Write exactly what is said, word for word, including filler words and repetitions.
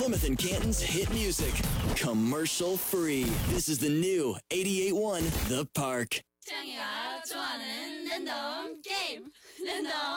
Plymouth and Canton's hit music. Commercial free. This is the new eighty-eight point one The Park. 창이가 좋아하는 랜덤 게임. 랜덤